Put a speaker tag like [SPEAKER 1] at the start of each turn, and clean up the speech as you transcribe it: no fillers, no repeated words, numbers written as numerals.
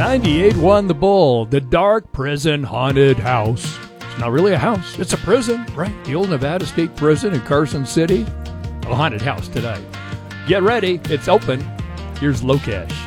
[SPEAKER 1] 98.1 The Bull, the dark prison haunted house. It's not really a house, it's a prison, right? The old Nevada State Prison in Carson City. A haunted house today. Get ready, it's open. Here's Lokesh.